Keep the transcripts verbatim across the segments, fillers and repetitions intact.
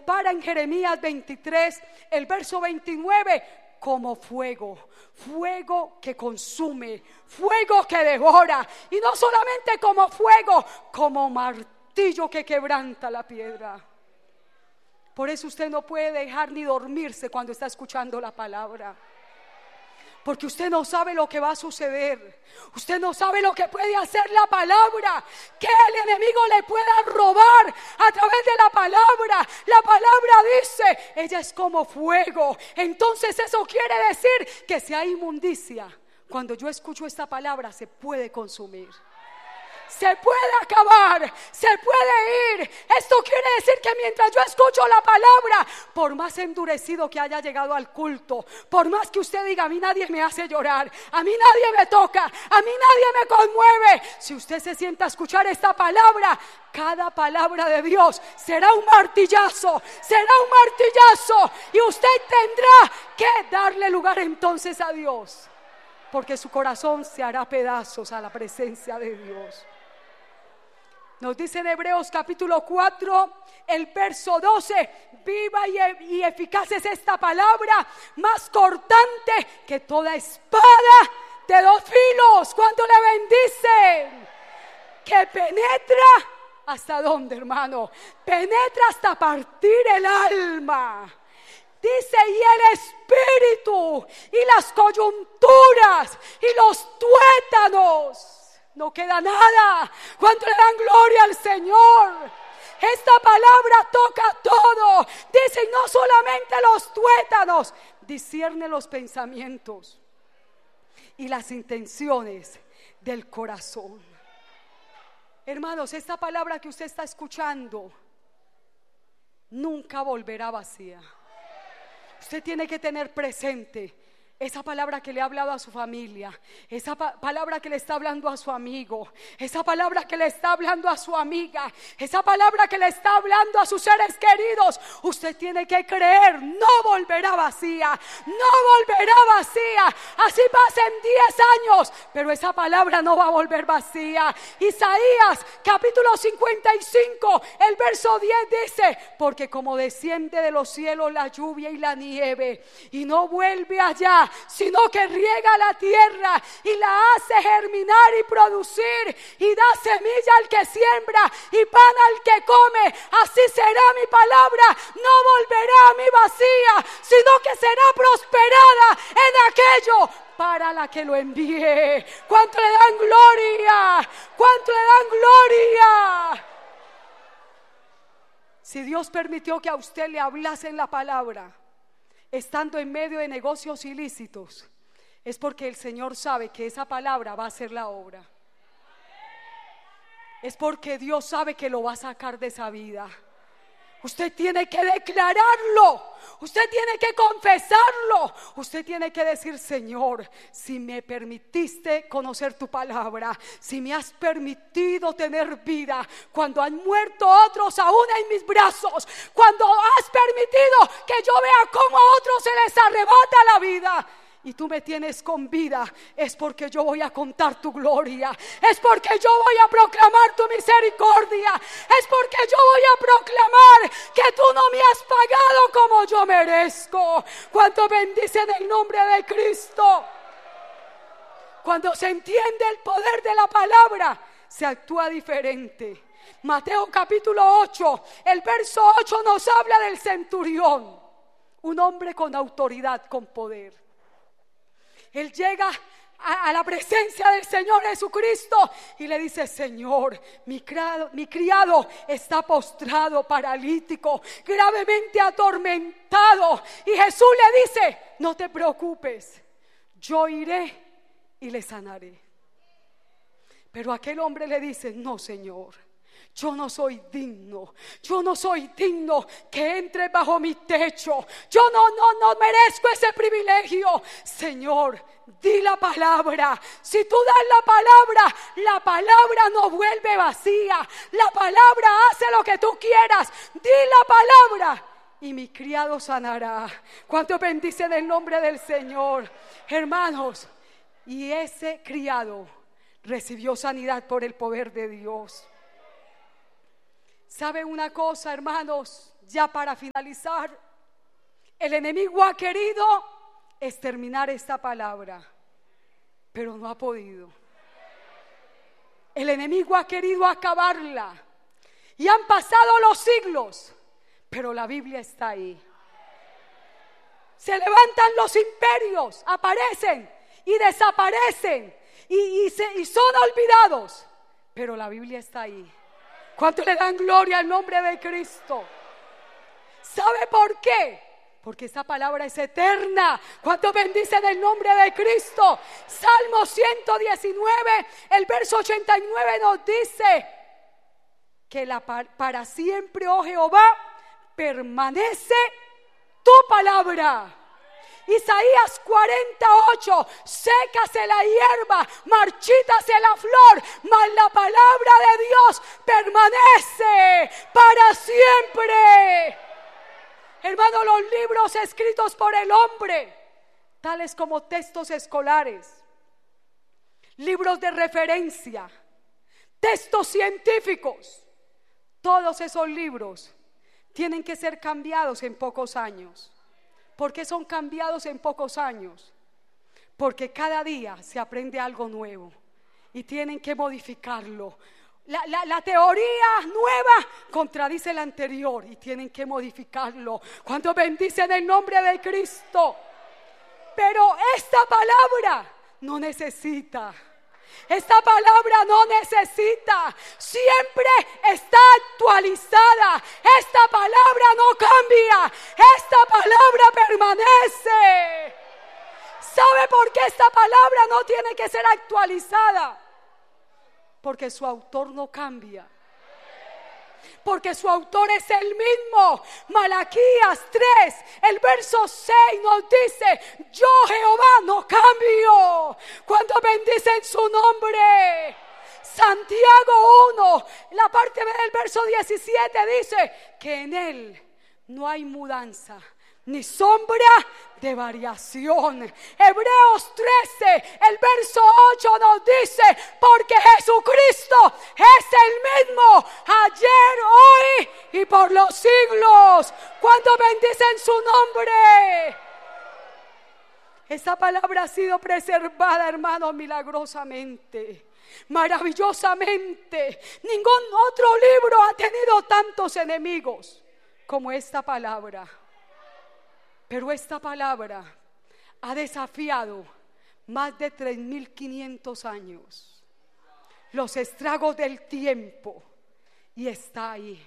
compara en Jeremías veintitrés, el verso veintinueve, como fuego, fuego que consume, fuego que devora, y no solamente como fuego, como martillo que quebranta la piedra. Por eso usted no puede dejar ni dormirse cuando está escuchando la palabra, porque usted no sabe lo que va a suceder. Usted no sabe lo que puede hacer la palabra, que el enemigo le pueda robar a través de la palabra. La palabra dice, ella es como fuego. Entonces eso quiere decir que si hay inmundicia, cuando yo escucho esta palabra se puede consumir, se puede acabar, se puede ir. Esto quiere decir que mientras yo escucho la palabra, por más endurecido que haya llegado al culto, por más que usted diga, a mí nadie me hace llorar, a mí nadie me toca, a mí nadie me conmueve, si usted se sienta a escuchar esta palabra, cada palabra de Dios será un martillazo, será un martillazo, y usted tendrá que darle lugar entonces a Dios, porque su corazón se hará pedazos a la presencia de Dios. Nos dice en Hebreos capítulo cuatro, el verso doce, viva y, e- y eficaz es esta palabra, más cortante que toda espada de dos filos. ¿Cuánto le bendice? Que penetra, ¿hasta dónde, hermano? Penetra hasta partir el alma. Dice, y el espíritu, y las coyunturas, y los tuétanos. No queda nada. ¿Cuánto le dan gloria al Señor? Esta palabra toca todo. Dice, y no solamente los tuétanos, discierne los pensamientos y las intenciones del corazón. Hermanos, esta palabra que usted está escuchando nunca volverá vacía. Usted tiene que tener presente esa palabra que le ha hablado a su familia, esa pa- palabra que le está hablando a su amigo, esa palabra que le está hablando a su amiga, esa palabra que le está hablando a sus seres queridos. Usted tiene que creer, no volverá vacía, no volverá vacía. Así pasen diez años, pero esa palabra no va a volver vacía. Isaías capítulo cincuenta y cinco, el verso diez dice, porque como desciende de los cielos la lluvia y la nieve, y no vuelve allá, sino que riega la tierra y la hace germinar y producir, y da semilla al que siembra y pan al que come, así será mi palabra, no volverá a mí vacía, sino que será prosperada en aquello para la que lo envíe. ¿Cuánto le dan gloria? ¿Cuánto le dan gloria? Si Dios permitió que a usted le hablasen la palabra estando en medio de negocios ilícitos, es porque el Señor sabe que esa palabra va a hacer la obra. Es porque Dios sabe que lo va a sacar de esa vida. Usted tiene que declararlo, usted tiene que confesarlo, usted tiene que decir, Señor, si me permitiste conocer tu palabra, si me has permitido tener vida, cuando han muerto otros aún en mis brazos, cuando has permitido que yo vea cómo a otros se les arrebata la vida, y tú me tienes con vida, es porque yo voy a contar tu gloria, es porque yo voy a proclamar tu misericordia, es porque yo voy a proclamar que tú no me has pagado como yo merezco. ¿Cuánto bendicen el nombre de Cristo? Cuando se entiende el poder de la palabra, se actúa diferente. Mateo capítulo ocho, el verso ocho nos habla del centurión, un hombre con autoridad, con poder. Él llega a, a la presencia del Señor Jesucristo y le dice, Señor, mi criado, mi criado está postrado, paralítico, gravemente atormentado. Y Jesús le dice, no te preocupes, yo iré y le sanaré. Pero aquel hombre le dice, no, Señor, yo no soy digno, yo no soy digno que entre bajo mi techo, yo no, no, no merezco ese privilegio. Señor, di la palabra, si tú das la palabra, la palabra no vuelve vacía, la palabra hace lo que tú quieras, di la palabra y mi criado sanará. ¿Cuánto bendicen el nombre del Señor? Hermanos, y ese criado recibió sanidad por el poder de Dios. ¿Sabe una cosa, hermanos? Ya para finalizar, el enemigo ha querido exterminar esta palabra, pero no ha podido. El enemigo ha querido acabarla y han pasado los siglos, pero la Biblia está ahí. Se levantan los imperios, aparecen y desaparecen y, y, se, y son olvidados, pero la Biblia está ahí. ¿Cuánto le dan gloria al nombre de Cristo? ¿Sabe por qué? Porque esta palabra es eterna. ¿Cuánto bendicen el nombre de Cristo? Salmo ciento diecinueve, el verso ochenta y nueve nos dice que la, para siempre, oh Jehová, permanece tu palabra. Isaías cuarenta y ocho, sécase la hierba, marchítase la flor, mas la palabra de Dios permanece para siempre. Hermano, los libros escritos por el hombre, tales como textos escolares, libros de referencia, textos científicos, todos esos libros tienen que ser cambiados en pocos años. ¿Por qué son cambiados en pocos años? Porque cada día se aprende algo nuevo y tienen que modificarlo. La, la, la teoría nueva contradice la anterior y tienen que modificarlo. Cuando bendicen el nombre de Cristo. Pero esta palabra no necesita. Esta palabra no necesita, siempre está actualizada. Esta palabra no cambia, esta palabra permanece. ¿Sabe por qué esta palabra no tiene que ser actualizada? Porque su autor no cambia. Porque su autor es el mismo. Malaquías tres, el verso seis nos dice: yo Jehová no cambio. Cuando bendicen su nombre. Santiago uno, la parte del verso diecisiete dice que en él no hay mudanza ni sombra de variación. Hebreos trece, el verso ocho nos dice: porque Jesucristo es el mismo ayer, hoy y por los siglos. ¿Cuánto bendicen su nombre? Esta palabra ha sido preservada, hermanos, milagrosamente, maravillosamente. Ningún otro libro ha tenido tantos enemigos como esta palabra. Pero esta palabra ha desafiado más de tres mil quinientos años, los estragos del tiempo, y está ahí.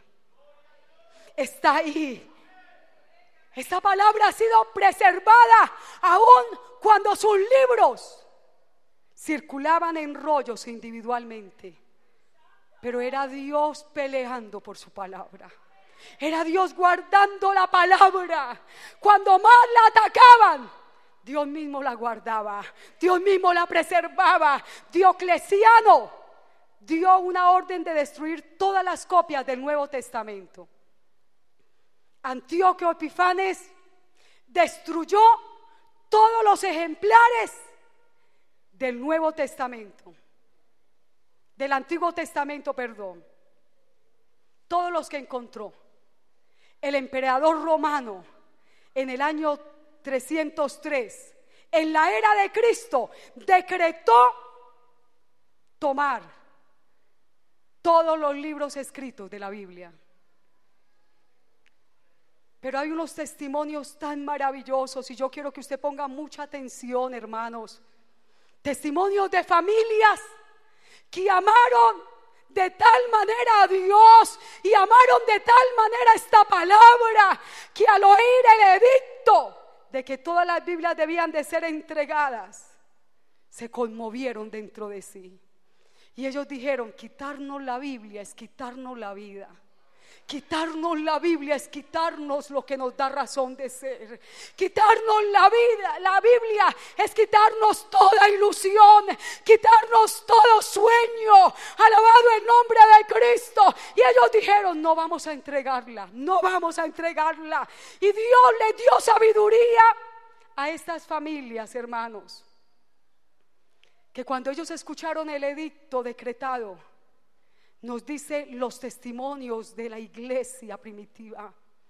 Está ahí. Esta palabra ha sido preservada aún cuando sus libros circulaban en rollos individualmente. Pero era Dios peleando por su palabra. Era Dios guardando la palabra. Cuando más la atacaban, Dios mismo la guardaba. Dios mismo la preservaba. Diocleciano dio una orden de destruir todas las copias del Nuevo Testamento. Antíoco Epifanes destruyó todos los ejemplares del Nuevo Testamento, del Antiguo Testamento, perdón, todos los que encontró. El emperador romano, en el año trescientos tres, en la era de Cristo, decretó tomar todos los libros escritos de la Biblia. Pero hay unos testimonios tan maravillosos y yo quiero que usted ponga mucha atención, hermanos. Testimonios de familias que amaron de tal manera a Dios y amaron de tal manera esta palabra, que al oír el edicto de que todas las Biblias debían de ser entregadas, se conmovieron dentro de sí. Y ellos dijeron: quitarnos la Biblia es quitarnos la vida. Quitarnos la Biblia es quitarnos lo que nos da razón de ser. Quitarnos la vida, la Biblia es quitarnos toda ilusión, quitarnos todo sueño. Alabado el nombre de Cristo. Y ellos dijeron: no vamos a entregarla, no vamos a entregarla. Y Dios le dio sabiduría a estas familias, hermanos, que cuando ellos escucharon el edicto decretado, nos dice los testimonios de la iglesia primitiva,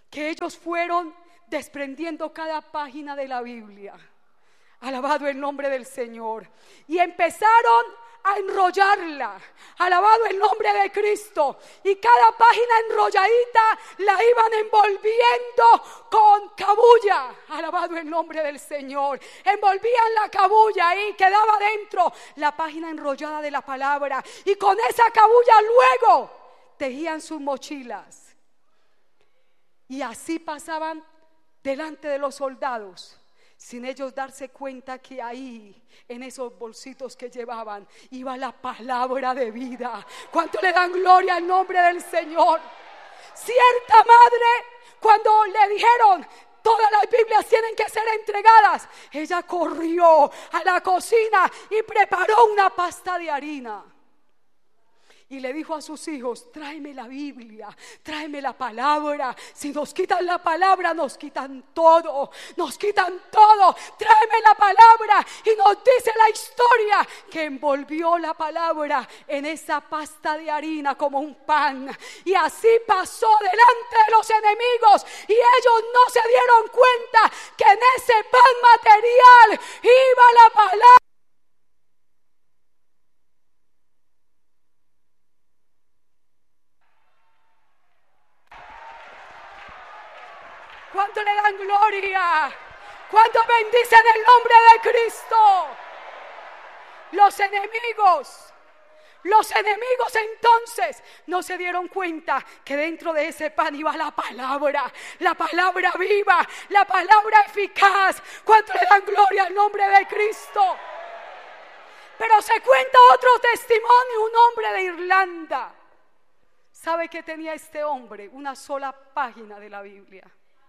que ellos fueron desprendiendo cada página de la Biblia. Alabado el nombre del Señor. Y empezaron a enrollarla. Alabado el nombre de Cristo. Y cada página enrolladita la iban envolviendo con cabulla. Alabado el nombre del Señor. Envolvían la cabulla y quedaba dentro la página enrollada de la palabra. Y con esa cabulla luego tejían sus mochilas. Y así pasaban delante de los soldados, sin ellos darse cuenta que ahí, en esos bolsitos que llevaban, iba la palabra de vida. ¿Cuánto le dan gloria al nombre del Señor? Cierta madre, cuando le dijeron todas las Biblias tienen que ser entregadas, ella corrió a la cocina y preparó una pasta de harina. Y le dijo a sus hijos: tráeme la Biblia, tráeme la palabra. Si nos quitan la palabra, nos quitan todo, nos quitan todo. Tráeme la palabra. Y nos dice la historia que envolvió la palabra en esa pasta de harina como un pan. Y así pasó delante de los enemigos. Y ellos no se dieron cuenta que en ese pan material iba la palabra. ¿Cuánto le dan gloria? ¿Cuánto bendicen el nombre de Cristo? Los enemigos, los enemigos entonces no se dieron cuenta que dentro de ese pan iba la palabra, la palabra viva, la palabra eficaz. ¿Cuánto le dan gloria al nombre de Cristo? Pero se cuenta otro testimonio, un hombre de Irlanda. ¿Sabe qué tenía este hombre? Una sola página de la Biblia.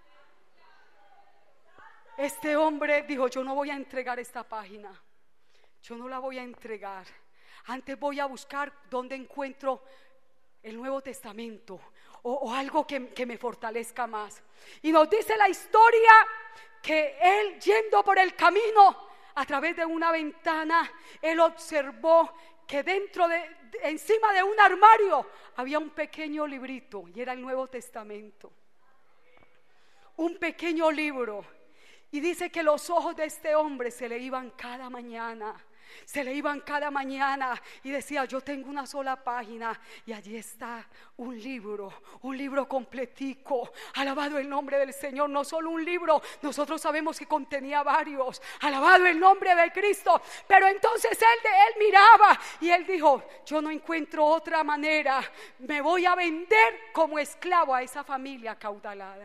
Este hombre dijo: yo no voy a entregar esta página, yo no la voy a entregar. Antes voy a buscar dónde encuentro el Nuevo Testamento o, o algo que, que me fortalezca más. Y nos dice la historia que él, yendo por el camino a través de una ventana, él observó que dentro de, de encima de un armario había un pequeño librito, y era el Nuevo Testamento. Un pequeño libro. Y dice que los ojos de este hombre se le iban cada mañana, se le iban cada mañana y decía: yo tengo una sola página y allí está un libro, un libro completico. Alabado el nombre del Señor. No solo un libro, nosotros sabemos que contenía varios. Alabado el nombre de Cristo. Pero entonces él, él miraba y él dijo: yo no encuentro otra manera, me voy a vender como esclavo a esa familia acaudalada.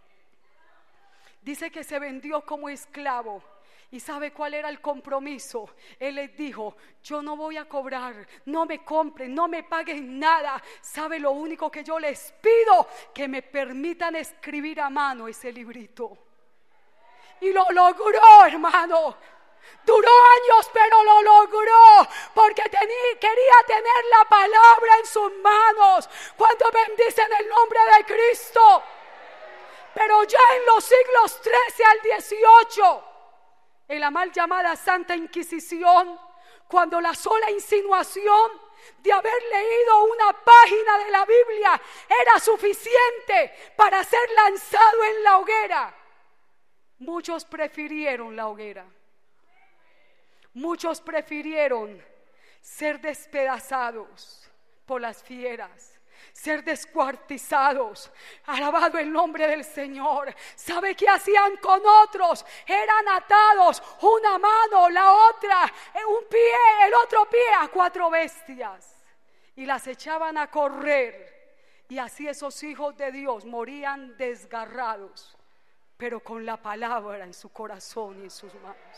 Dice que se vendió como esclavo. ¿Y sabe cuál era el compromiso? Él les dijo: yo no voy a cobrar, no me compren, no me paguen nada. ¿Sabe lo único que yo les pido? Que me permitan escribir a mano ese librito. Y lo logró, hermano. Duró años, pero lo logró, porque tenía, quería tener la palabra en sus manos. Cuando bendicen el nombre de Cristo. Pero ya en los siglos trece al dieciocho, en la mal llamada Santa Inquisición, cuando la sola insinuación de haber leído una página de la Biblia era suficiente para ser lanzado en la hoguera, muchos prefirieron la hoguera. Muchos prefirieron ser despedazados por las fieras, ser descuartizados. Alabado el nombre del Señor. ¿Sabe qué hacían con otros? Eran atados, una mano, la otra, un pie, el otro pie, a cuatro bestias, y las echaban a correr. Y así esos hijos de Dios morían desgarrados, pero con la palabra en su corazón y en sus manos.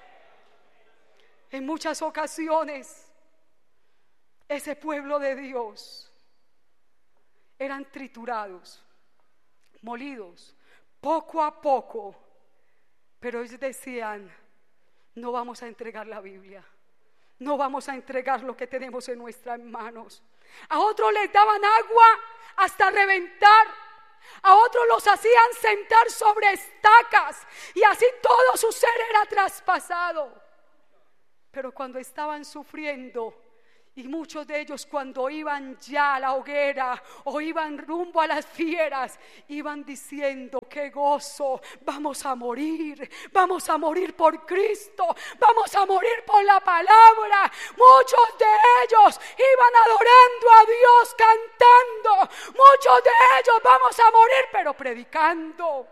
En muchas ocasiones ese pueblo de Dios eran triturados, molidos, poco a poco. Pero ellos decían: no vamos a entregar la Biblia, no vamos a entregar lo que tenemos en nuestras manos. A otros les daban agua hasta reventar, a otros los hacían sentar sobre estacas, y así todo su ser era traspasado. Pero cuando estaban sufriendo Y muchos de ellos, cuando iban ya a la hoguera o iban rumbo a las fieras, iban diciendo: qué gozo, vamos a morir, vamos a morir por Cristo, vamos a morir por la palabra. Muchos de ellos iban adorando a Dios, cantando. Muchos de ellos: vamos a morir, pero predicando.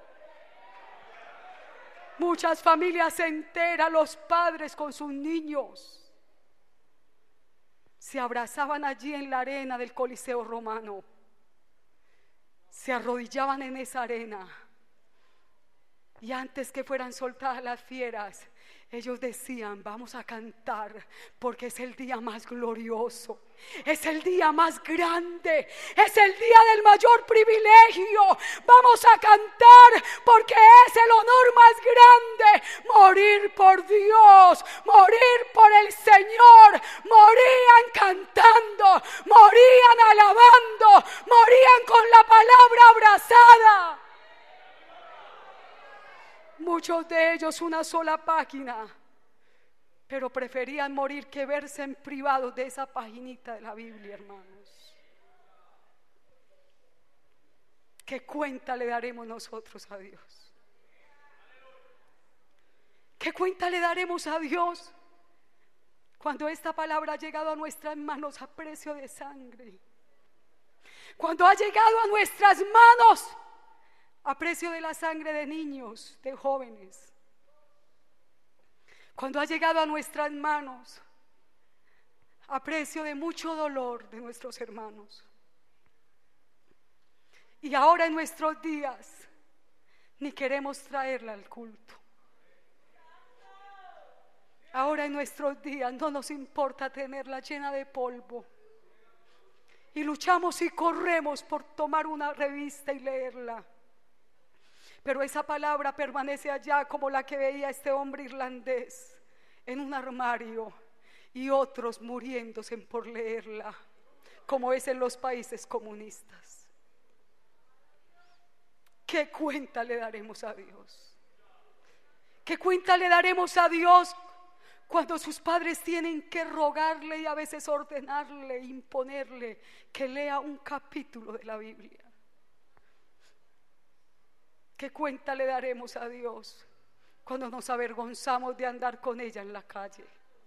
Muchas familias enteras, los padres con sus niños, se abrazaban allí en la arena del Coliseo Romano, se arrodillaban en esa arena, y antes que fueran soltadas las fieras, ellos decían: vamos a cantar, porque es el día más glorioso, es el día más grande, es el día del mayor privilegio. Vamos a cantar porque es el honor más grande, morir por Dios, morir por el Señor. Morían cantando, morían alabando, morían con la palabra abrazada. Muchos de ellos una sola página, pero preferían morir que verse en privado de esa paginita de la Biblia, hermanos. ¿Qué cuenta le daremos nosotros a Dios? ¿Qué cuenta le daremos a Dios cuando esta palabra ha llegado a nuestras manos a precio de sangre? Cuando ha llegado a nuestras manos a precio de la sangre de niños, de jóvenes. Cuando ha llegado a nuestras manos a precio de mucho dolor de nuestros hermanos. Y ahora en nuestros días ni queremos traerla al culto. Ahora en nuestros días no nos importa tenerla llena de polvo. Y luchamos y corremos por tomar una revista y leerla. Pero esa palabra permanece allá, como la que veía este hombre irlandés, en un armario, y otros muriéndose por leerla, como es en los países comunistas. ¿Qué cuenta le daremos a Dios? ¿Qué cuenta le daremos a Dios cuando sus padres tienen que rogarle y a veces ordenarle, imponerle que lea un capítulo de la Biblia? ¿Qué cuenta le daremos a Dios cuando nos avergonzamos de andar con ella en la calle?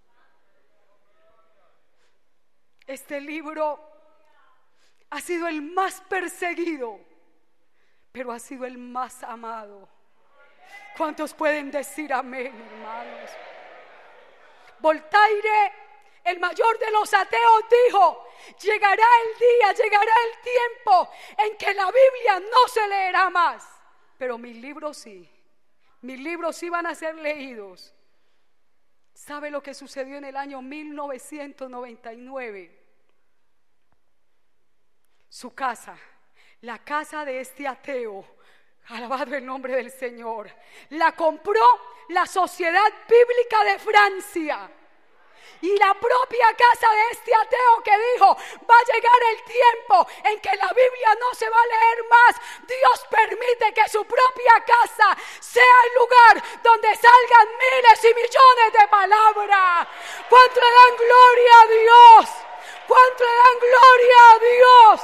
Este libro ha sido el más perseguido, pero ha sido el más amado. ¿Cuántos pueden decir amén, hermanos? Voltaire, el mayor de los ateos, dijo: llegará el día, llegará el tiempo en que la Biblia no se leerá más. Pero mis libros sí, mis libros sí van a ser leídos. ¿Sabe lo que sucedió en el año mil novecientos noventa y nueve? Su casa, la casa de este ateo, alabado el nombre del Señor, la compró la Sociedad Bíblica de Francia. Y la propia casa de este ateo que dijo: va a llegar el tiempo en que la Biblia no se va a leer más. Dios permite que su propia casa sea el lugar donde salgan miles y millones de palabras. ¿Cuánto le dan gloria a Dios? ¿Cuánto le dan gloria a Dios?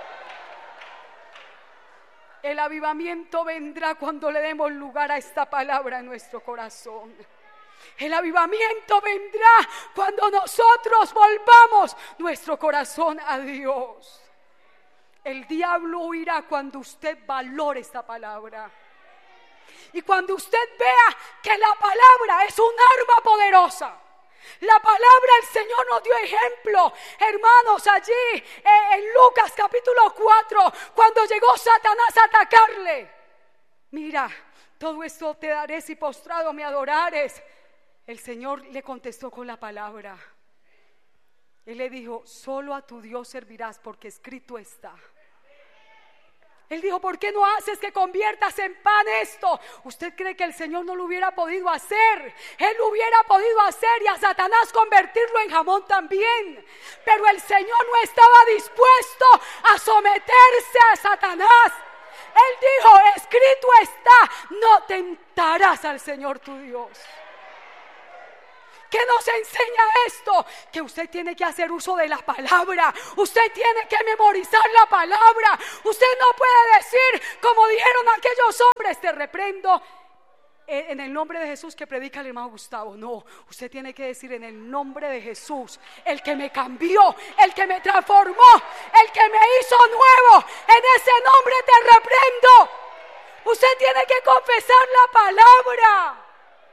El avivamiento vendrá cuando le demos lugar a esta palabra en nuestro corazón. El avivamiento vendrá cuando nosotros volvamos nuestro corazón a Dios. El diablo huirá cuando usted valore esta palabra. Y cuando usted vea que la palabra es un arma poderosa. La palabra del Señor nos dio ejemplo, hermanos, allí eh, en Lucas capítulo cuatro, cuando llegó Satanás a atacarle. Mira, todo esto te daré si postrado me adorares. El Señor le contestó con la palabra. Él le dijo: solo a tu Dios servirás, porque escrito está. Él dijo: ¿por qué no haces que conviertas en pan esto? ¿Usted cree que el Señor no lo hubiera podido hacer? Él lo hubiera podido hacer y a Satanás convertirlo en jamón también. Pero el Señor no estaba dispuesto a someterse a Satanás. Él dijo: escrito está, no tentarás al Señor tu Dios. que nos enseña esto? Que usted tiene que hacer uso de la palabra. Usted tiene que memorizar la palabra. Usted no puede decir como dijeron aquellos hombres: te reprendo en el nombre de Jesús que predica el hermano Gustavo. No, usted tiene que decir: en el nombre de Jesús, el que me cambió, el que me transformó, el que me hizo nuevo, en ese nombre te reprendo. Usted tiene que confesar la palabra.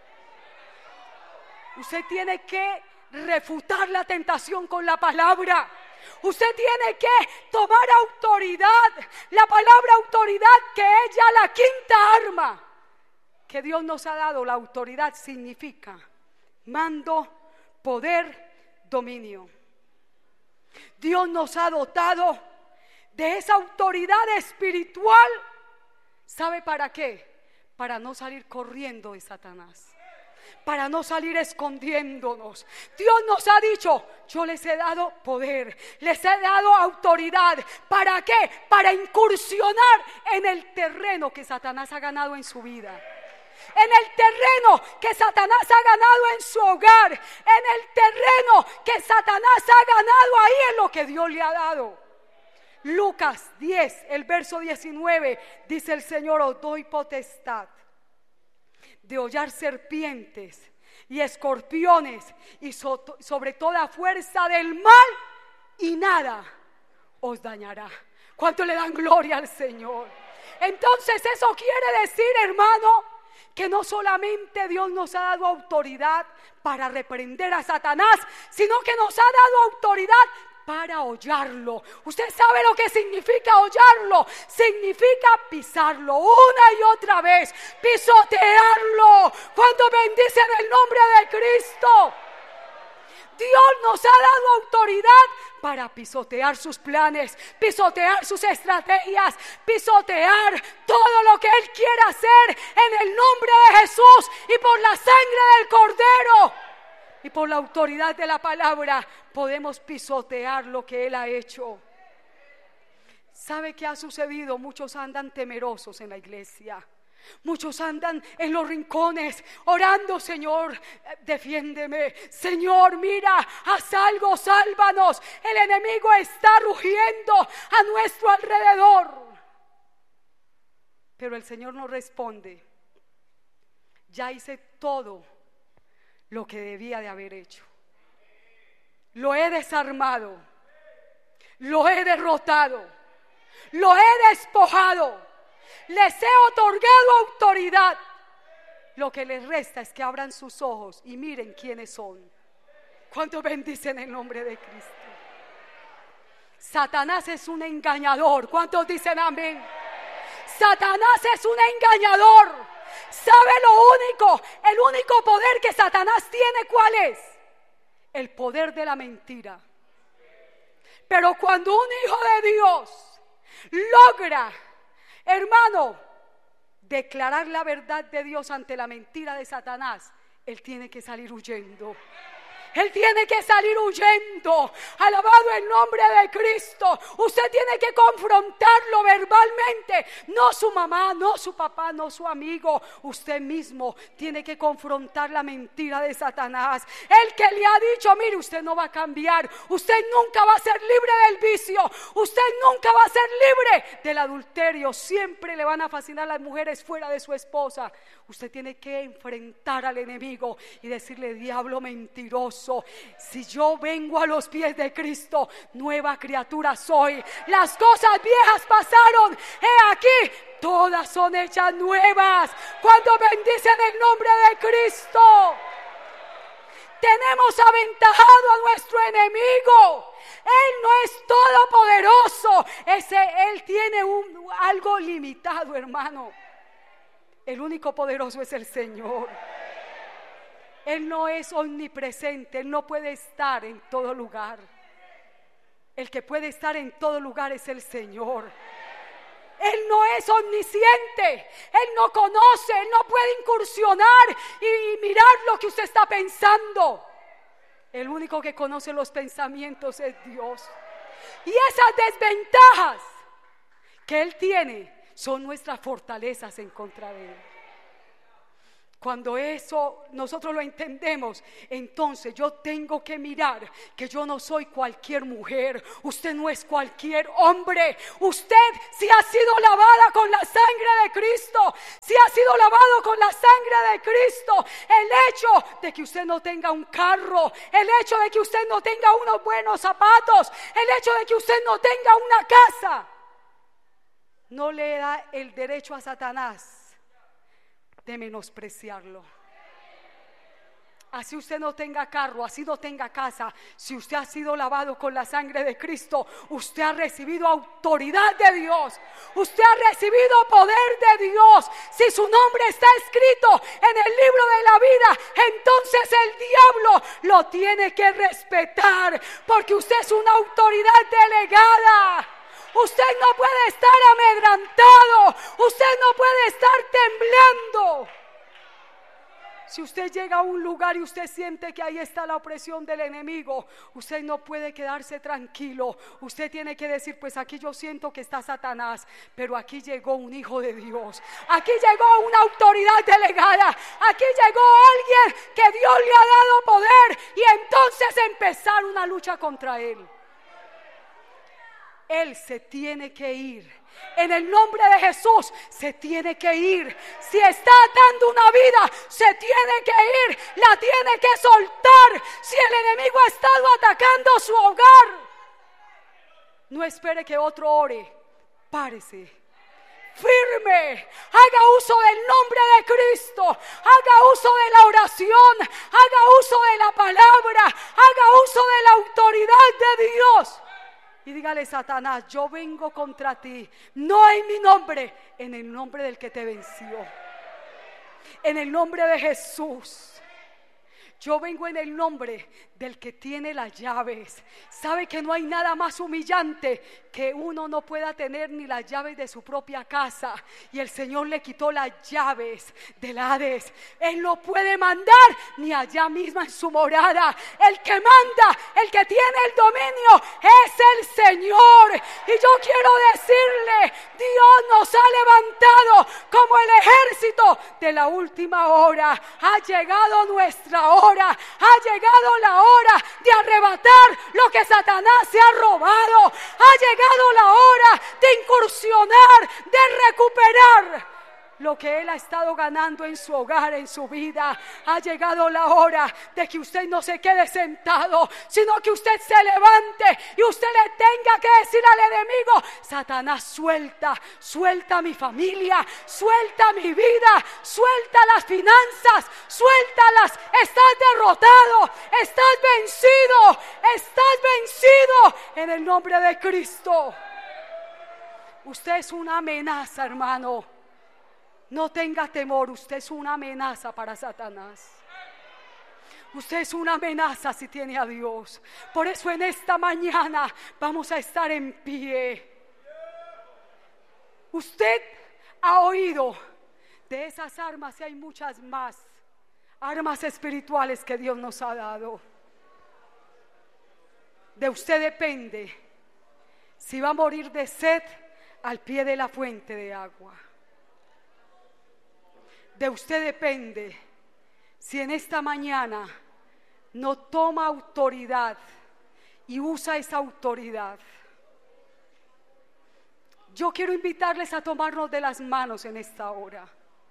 Usted tiene que refutar la tentación con la palabra. Usted tiene que tomar autoridad. La palabra autoridad, que es ya la quinta arma que Dios nos ha dado. La autoridad significa mando, poder, dominio. Dios nos ha dotado de esa autoridad espiritual. ¿Sabe para qué? Para no salir corriendo de Satanás, para no salir escondiéndonos. Dios nos ha dicho: yo les he dado poder, les he dado autoridad. ¿Para qué? Para incursionar en el terreno que Satanás ha ganado en su vida, en el terreno que Satanás ha ganado en su hogar, en el terreno que Satanás ha ganado ahí en lo que Dios le ha dado. Lucas diez, el verso diecinueve, dice el Señor: os doy potestad de hollar serpientes y escorpiones y so, sobre toda fuerza del mal, y nada os dañará. ¿Cuánto le dan gloria al Señor? Entonces eso quiere decir, hermano, que no solamente Dios nos ha dado autoridad para reprender a Satanás, sino que nos ha dado autoridad para hollarlo. Usted sabe lo que significa hollarlo. Significa pisarlo una y otra vez, pisotearlo. Cuando bendicen el nombre de Cristo, Dios nos ha dado autoridad para pisotear sus planes, pisotear sus estrategias, pisotear todo lo que Él quiere hacer en el nombre de Jesús y por la sangre del Cordero. Y por la autoridad de la palabra podemos pisotear lo que Él ha hecho. ¿Sabe qué ha sucedido? Muchos andan temerosos en la iglesia. Muchos andan en los rincones orando: Señor, defiéndeme. Señor, mira, haz algo, sálvanos. El enemigo está rugiendo a nuestro alrededor. Pero el Señor nos responde: ya hice todo lo que debía de haber hecho. Lo he desarmado, lo he derrotado, lo he despojado, les he otorgado autoridad. Lo que les resta es que abran sus ojos y miren quiénes son. ¿Cuántos bendicen el nombre de Cristo? Satanás es un engañador. ¿Cuántos dicen amén? Satanás es un engañador. ¿Sabe lo único? El único poder que Satanás tiene, ¿cuál es? El poder de la mentira. Pero cuando un hijo de Dios logra, hermano, declarar la verdad de Dios ante la mentira de Satanás, él tiene que salir huyendo. Él tiene que salir huyendo. Alabado el nombre de Cristo. Usted tiene que confrontarlo verbalmente. No su mamá, no su papá, no su amigo. Usted mismo tiene que confrontar la mentira de Satanás. El que le ha dicho: mire, usted no va a cambiar, usted nunca va a ser libre del vicio, usted nunca va a ser libre del adulterio, siempre le van a fascinar las mujeres fuera de su esposa. Usted tiene que enfrentar al enemigo y decirle: diablo mentiroso, si yo vengo a los pies de Cristo, nueva criatura soy. Las cosas viejas pasaron, he aquí, todas son hechas nuevas. Cuando bendicen el nombre de Cristo, tenemos aventajado a nuestro enemigo. Él no es todopoderoso. Ese, él tiene un, algo limitado, hermano. El único poderoso es el Señor. Él no es omnipresente, Él no puede estar en todo lugar. El que puede estar en todo lugar es el Señor. Él no es omnisciente, Él no conoce, Él no puede incursionar y, y mirar lo que usted está pensando. El único que conoce los pensamientos es Dios. Y esas desventajas que Él tiene son nuestras fortalezas en contra de Él. Cuando eso nosotros lo entendemos, entonces yo tengo que mirar que yo no soy cualquier mujer, usted no es cualquier hombre, usted si ha sido lavada con la sangre de Cristo, si ha sido lavado con la sangre de Cristo, el hecho de que usted no tenga un carro, el hecho de que usted no tenga unos buenos zapatos, el hecho de que usted no tenga una casa, no le da el derecho a Satanás de menospreciarlo. Así usted no tenga carro, así no tenga casa, si usted ha sido lavado con la sangre de Cristo, usted ha recibido autoridad de Dios, usted ha recibido poder de Dios. Si su nombre está escrito en el libro de la vida, entonces el diablo lo tiene que respetar, porque usted es una autoridad delegada. Usted no puede estar amedrantado, usted no puede estar temblando. Si usted llega a un lugar y usted siente que ahí está la opresión del enemigo, usted no puede quedarse tranquilo. Usted tiene que decir, pues aquí yo siento que está Satanás, pero aquí llegó un hijo de Dios, aquí llegó una autoridad delegada, aquí llegó alguien que Dios le ha dado poder, y entonces empezar una lucha contra él. Él se tiene que ir. En el nombre de Jesús se tiene que ir. Si está atando una vida, se tiene que ir. La tiene que soltar. Si el enemigo ha estado atacando su hogar, no espere que otro ore. Párese. Firme, haga uso del nombre de Cristo, haga uso de la oración, haga uso de la palabra, haga uso de la autoridad de Dios. Y dígale, Satanás, yo vengo contra ti, no en mi nombre, en el nombre del que te venció, en el nombre de Jesús. Yo vengo en el nombre del que tiene las llaves. Sabe que no hay nada más humillante que uno no pueda tener ni las llaves de su propia casa, y el Señor le quitó las llaves del Hades. Él no puede mandar ni allá misma en su morada. El que manda, el que tiene el dominio es el Señor. Y yo quiero decirle, Dios nos ha levantado como el ejército de la última hora. Ha llegado nuestra hora. Ha llegado la hora de arrebatar lo que Satanás se ha robado. Ha llegado la hora de incursionar, de recuperar lo que él ha estado ganando en su hogar, en su vida. Ha llegado la hora de que usted no se quede sentado, sino que usted se levante y usted le tenga que decir al enemigo: Satanás, suelta, suelta mi familia, suelta mi vida, suelta las finanzas, suéltalas. Estás derrotado, estás vencido, estás vencido en el nombre de Cristo. Usted es una amenaza, hermano. No tenga temor, usted es una amenaza para Satanás. Usted es una amenaza si tiene a Dios. Por eso en esta mañana vamos a estar en pie. Usted ha oído de esas armas, y hay muchas más armas espirituales que Dios nos ha dado. De usted depende si va a morir de sed al pie de la fuente de agua. De usted depende si en esta mañana no toma autoridad y usa esa autoridad. Yo quiero invitarles a tomarnos de las manos en esta hora.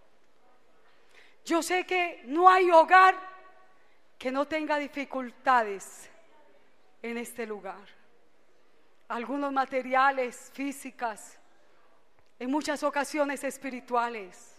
Yo sé que no hay hogar que no tenga dificultades en este lugar. Algunos materiales, físicas, en muchas ocasiones espirituales.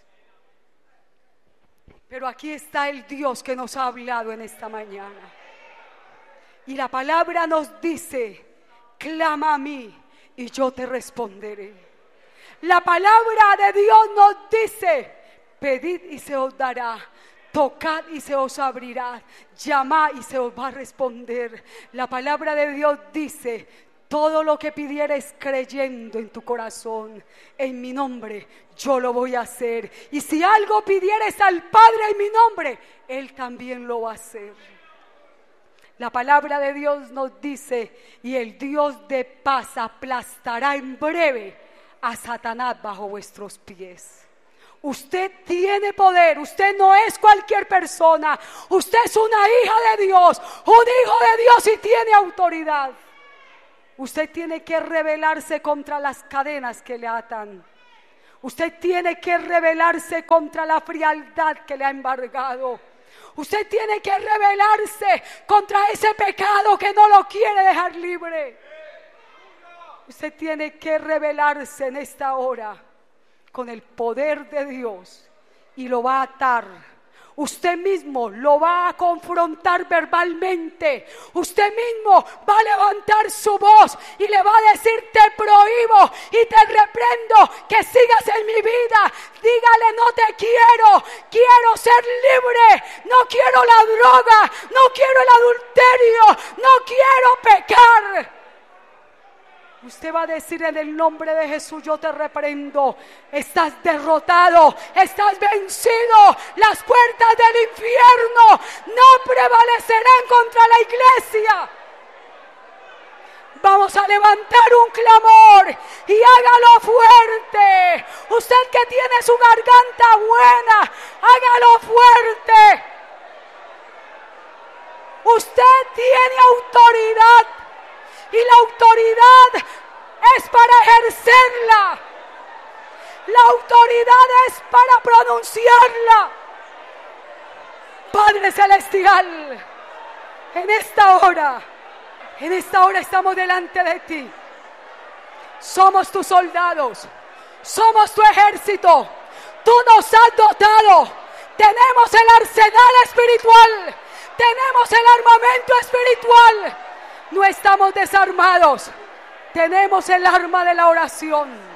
Pero aquí está el Dios que nos ha hablado en esta mañana. Y la palabra nos dice: clama a mí y yo te responderé. La palabra de Dios nos dice: pedid y se os dará, tocad y se os abrirá, llamad y se os va a responder. La palabra de Dios dice: todo lo que pidieres creyendo en tu corazón, en mi nombre, yo lo voy a hacer. Y si algo pidieres al Padre en mi nombre, Él también lo va a hacer. La palabra de Dios nos dice: y el Dios de paz aplastará en breve a Satanás bajo vuestros pies. Usted tiene poder, usted no es cualquier persona, usted es una hija de Dios, un hijo de Dios y tiene autoridad. Usted tiene que rebelarse contra las cadenas que le atan. Usted tiene que rebelarse contra la frialdad que le ha embargado. Usted tiene que rebelarse contra ese pecado que no lo quiere dejar libre. Usted tiene que rebelarse en esta hora con el poder de Dios y lo va a atar. Usted mismo lo va a confrontar verbalmente. Usted mismo va a levantar su voz y le va a decir: te prohíbo y te reprendo que sigas en mi vida. Dígale: no te quiero, quiero ser libre, no quiero la droga, no quiero el adulterio, no quiero pecar. Usted va a decir: en el nombre de Jesús yo te reprendo. Estás derrotado, estás vencido. Las puertas del infierno no prevalecerán contra la iglesia. Vamos a levantar un clamor y hágalo fuerte. Usted que tiene su garganta buena, hágalo fuerte. Usted tiene autoridad. Y la autoridad es para ejercerla. La autoridad es para pronunciarla. Padre Celestial, en esta hora, en esta hora estamos delante de ti. Somos tus soldados, somos tu ejército. Tú nos has dotado. Tenemos el arsenal espiritual, tenemos el armamento espiritual. No estamos desarmados. Tenemos el arma de la oración.